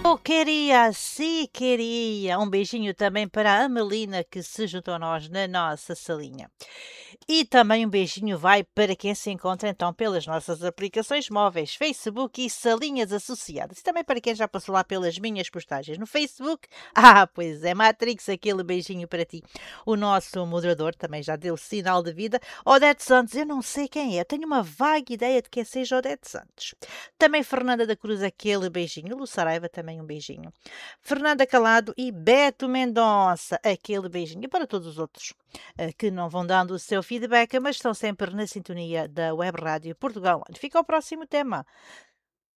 Oh, queria, sim, queria. Um beijinho também para a Amelina que se juntou a nós na nossa salinha. E também um beijinho vai para quem se encontra então pelas nossas aplicações móveis, Facebook e salinhas associadas. E também para quem já passou lá pelas minhas postagens no Facebook. Ah, pois é, Matrix, aquele beijinho para ti. O nosso moderador também já deu sinal de vida. Odete Santos, eu não sei quem é, tenho uma vaga ideia de quem seja Odete Santos. Também Fernanda da Cruz, aquele beijinho. Lu Saraiva, também um beijinho. Fernanda Calado e Beto Mendonça, aquele beijinho. E para todos os outros que não vão dando o seu feedback, mas estão sempre na sintonia da Web Rádio Portugal. Olha, fica o próximo tema.